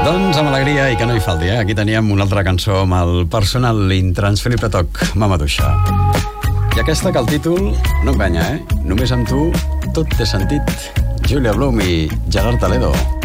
Doncs amb alegria i que no hi falti, eh? Aquí teníem una altra cançó amb el personal intransferible toc Mamadouxa. I aquesta que el títol no empenya, eh? Només amb tu tot té sentit. Julia Blum i Gerard Toledo.